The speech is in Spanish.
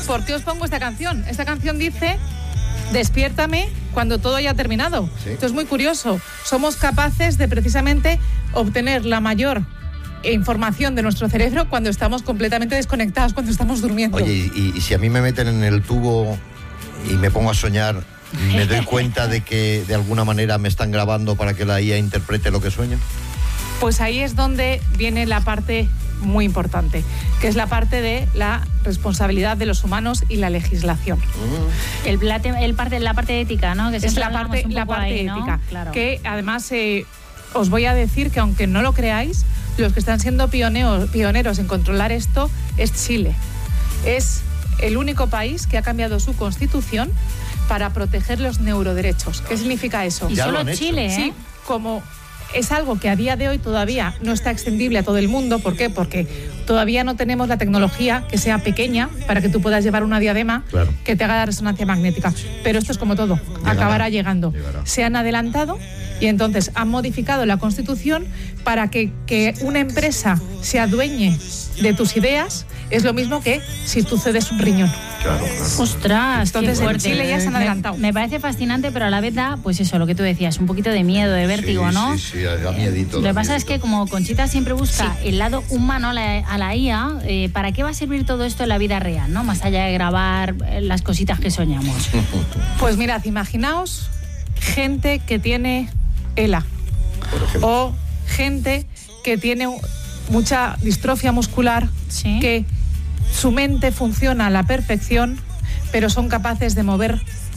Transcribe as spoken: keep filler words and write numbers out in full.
¿Por qué os pongo esta canción? Esta canción dice, despiértame cuando todo haya terminado. Sí. Esto es muy curioso. Somos capaces de precisamente obtener la mayor información de nuestro cerebro cuando estamos completamente desconectados, cuando estamos durmiendo. Oye, y, y si a mí me meten en el tubo y me pongo a soñar, ¿me doy cuenta de que de alguna manera me están grabando para que la I A interprete lo que sueño? Pues ahí es donde viene la parte muy importante, que es la parte de la responsabilidad de los humanos y la legislación. Uh-huh. El, plate, el parte, la parte ética, ¿no? Que es la parte, la parte ahí, ética, ¿no? Claro. Que además eh, os voy a decir que aunque no lo creáis, los que están siendo pioneros, pioneros en controlar esto es Chile. Es el único país que ha cambiado su constitución para proteger los neuroderechos. ¿Qué significa eso? Y solo Chile, ¿eh? Sí, como es algo que a día de hoy todavía no está extendible a todo el mundo. ¿Por qué? Porque todavía no tenemos la tecnología que sea pequeña para que tú puedas llevar una diadema, claro, que te haga la resonancia magnética. Pero esto es como todo, llegará, acabará llegando. Llegará. Se han adelantado y entonces han modificado la Constitución para que, que una empresa se adueñe de tus ideas. Es lo mismo que si tú cedes un riñón. Claro, claro. Ostras, entonces qué en Chile ya se han adelantado. Me, me parece fascinante, pero a la vez da, pues eso, lo que tú decías, un poquito de miedo, de vértigo, sí, ¿no? Sí, sí, da miedito. Lo da que pasa miedito. es que como Conchita siempre busca sí. el lado humano a la, a la I A, eh, ¿para qué va a servir todo esto en la vida real, ¿no? Más allá de grabar eh, las cositas que soñamos. Pues mirad, imaginaos gente que tiene ELA o gente que tiene mucha distrofia muscular, ¿sí? que su mente funciona a la perfección, pero son capaces de mover